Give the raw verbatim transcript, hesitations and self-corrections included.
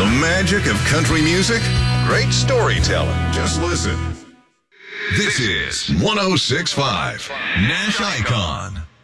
magic of country music? Great storytelling. Just listen. This is one oh six point five Nash Icon.